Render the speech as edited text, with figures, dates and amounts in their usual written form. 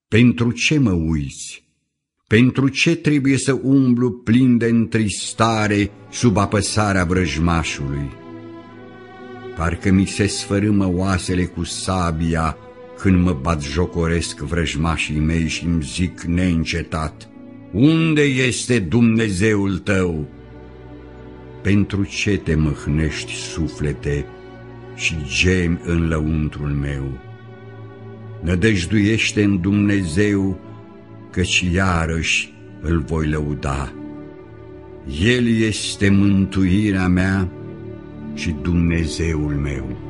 Pentru ce mă uiți? Pentru ce trebuie să umblu plin de întristare sub apăsarea vrăjmașului? Parcă mi se sfărâmă oasele cu sabia când mă batjocoresc vrăjmașii mei și îmi zic neîncetat: unde este Dumnezeul tău? Pentru ce te măhnești, suflete, și gemi în lăuntrul meu? Nădăjduiește în Dumnezeu, căci iarăși îl voi lăuda. El este mântuirea mea și Dumnezeul meu.